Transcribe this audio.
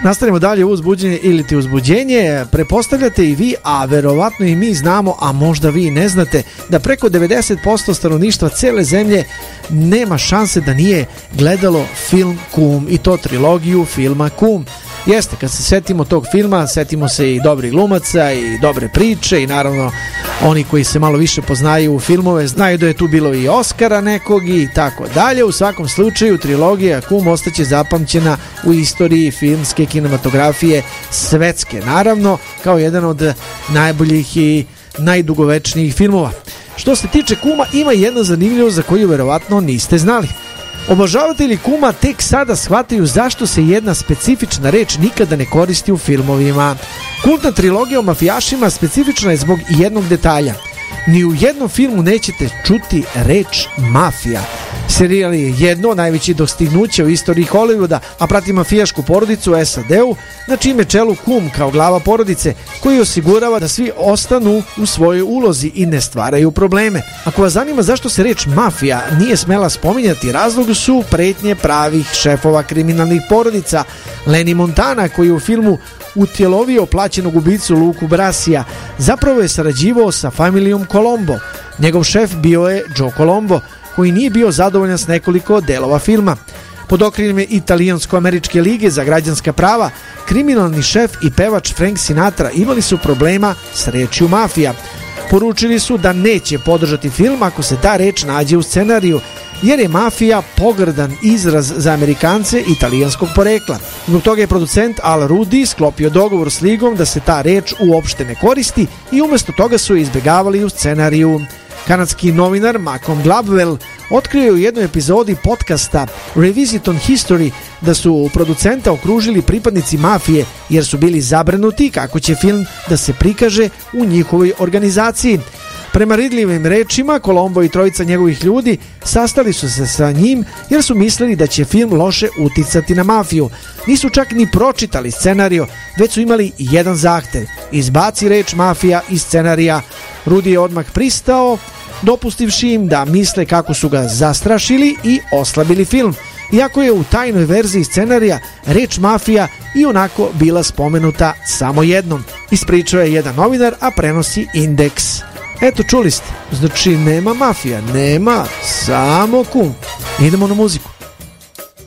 Nastavimo dalje, uzbuđenje ili ti uzbuđenje. Prepostavljate i vi, a verovatno i mi znamo, a možda vi ne znate, da preko 90% stanovništva cele zemlje nema šanse da nije gledalo film Kum, i to trilogiju filma Kum. Jeste, kad se setimo tog filma, setimo se i dobrih glumaca i dobre priče i naravno oni koji se malo više poznaju u filmove znaju da je tu bilo i Oscara nekog i tako dalje. U svakom slučaju trilogija Kum ostaće zapamćena u istoriji filmske kinematografije svetske, naravno, kao jedan od najboljih i najdugovečnijih filmova. Što se tiče Kuma, ima jedna zanimljivost za koju verovatno niste znali. Obožavatelji Kuma tek sada shvataju zašto se jedna specifična reč nikada ne koristi u filmovima. Kultna trilogija o mafijašima specifična je zbog jednog detalja. Ni u jednom filmu nećete čuti reč mafija. Serijal je jedno od najvećih dostignuća u istoriji Hollywooda, a prati mafijašku porodicu u SAD-u, na čime čelu Kum kao glava porodice, koji osigurava da svi ostanu u svojoj ulozi i ne stvaraju probleme. Ako vas zanima zašto se reč mafija nije smela spominjati, razlog su pretnje pravih šefova kriminalnih porodica. Lenny Montana, koji u filmu utjelovio plaćenog ubicu Luku Brasija, zapravo je sarađivao sa familijom Colombo. Njegov šef bio je Joe Colombo, koji nije bio zadovoljan s nekoliko delova filma. Pod okriljem Italijansko-američke lige za građanska prava, kriminalni šef i pevač Frank Sinatra imali su problema s rečju mafija. Poručili su da neće podržati film ako se ta reč nađe u scenariju, jer je mafija pogrdan izraz za Amerikance italijanskog porekla. Zbog toga je producent Al Rudy sklopio dogovor s ligom da se ta reč uopšte ne koristi i umjesto toga su je izbjegavali u scenariju. Kanadski novinar Malcolm Gladwell otkrio je u jednoj epizodi podcasta Revisit on History da su producenta okružili pripadnici mafije jer su bili zabrinuti kako će film da se prikaže u njihovoj organizaciji. Prema Ridleyvim rečima, Colombo i trojica njegovih ljudi sastali su se sa njim jer su mislili da će film loše uticati na mafiju. Nisu čak ni pročitali scenariju, već su imali jedan zahtev: izbaci reč mafija iz scenarija. Rudy je odmah pristao, dopustivši im da misle kako su ga zastrašili i oslabili film. Iako je u tajnoj verziji scenarija reč mafija i onako bila spomenuta samo jednom. Ispričao je jedan novinar, a prenosi Indeks. Eto, čuli ste, znači nema mafija, nema, samo Kum. Idemo na muziku.